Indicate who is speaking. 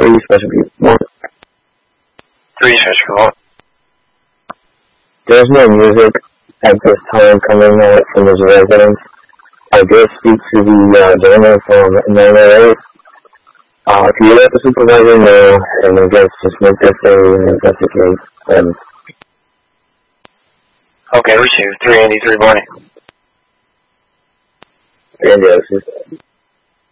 Speaker 1: 3 special people.
Speaker 2: 3 special call.
Speaker 1: There's no music at this time coming out from his residence. I did speak to the gentleman from 908. If you let the supervisor know, and I guess just make this a investigate.
Speaker 2: Okay, received. 383 morning.
Speaker 1: And